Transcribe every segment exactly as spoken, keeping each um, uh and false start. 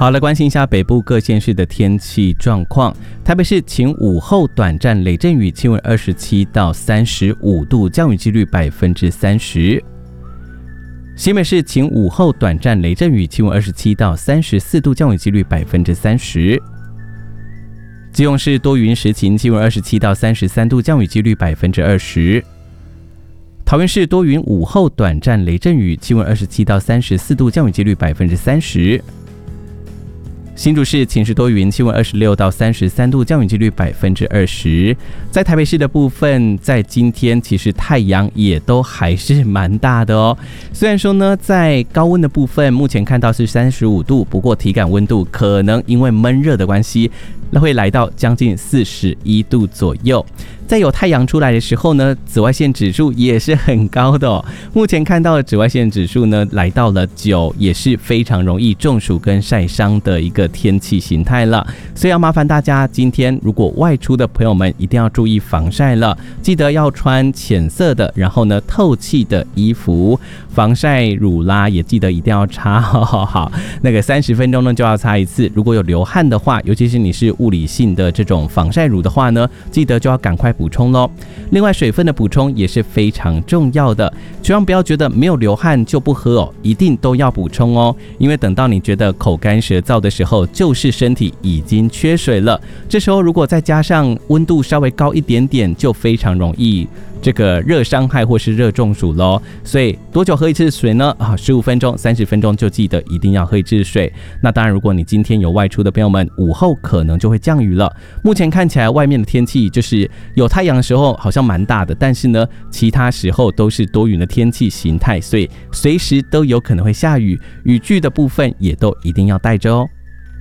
好，来关心一下北部各县市的天气状况。台北市晴午后短暂雷阵雨，气温二十七到三十五度，降雨几率百分之三十。新北市晴午后短暂雷阵雨，气温二十七到三十四度，降雨几率百分之三十。基隆市多云时晴，气温二十七到三十三度，降雨几率百分之二十。桃园市多云午后短暂雷阵雨，气温二十七到三十四度，降雨几率百分之三十。新竹市晴时多云，气温二十六到三十三度，降雨几率百分之二十。在台北市的部分，在今天其实太阳也都还是蛮大的哦。虽然说呢，在高温的部分目前看到是三十五度，不过体感温度可能因为闷热的关系，会来到将近四十一度左右。在有太阳出来的时候呢，紫外线指数也是很高的哦。目前看到的紫外线指数呢，来到了九，也是非常容易中暑跟晒伤的一个天气形态了。所以要麻烦大家，今天如果外出的朋友们一定要注意防晒了，记得要穿浅色的，然后呢透气的衣服，防晒乳啦也记得一定要擦，好好好，那个三十分钟呢就要擦一次。如果有流汗的话，尤其是你是物理性的这种防晒乳的话呢，记得就要赶快补充咯。另外水分的补充也是非常重要的，千万不要觉得没有流汗就不喝哦，一定都要补充哦。因为等到你觉得口干舌燥的时候，就是身体已经缺水了。这时候如果再加上温度稍微高一点点，就非常容易这个热伤害或是热中暑咯。所以多久喝一次水呢？啊，十五分钟、三十分钟就记得一定要喝一次水。那当然，如果你今天有外出的朋友们，午后可能就会降雨了。目前看起来外面的天气就是有太阳的时候好像蛮大的，但是呢，其他时候都是多云的天气形态，所以随时都有可能会下雨，雨具的部分也都一定要带着哦。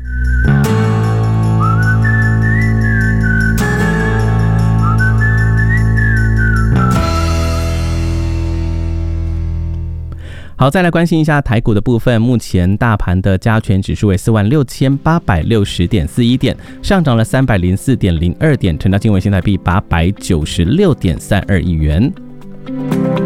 好，再来关心一下台股的部分。目前大盘的加权指数为四万六千八百六十点四一点，上涨了三百零四点零二点，成交金额新台币八百九十六点三二亿元。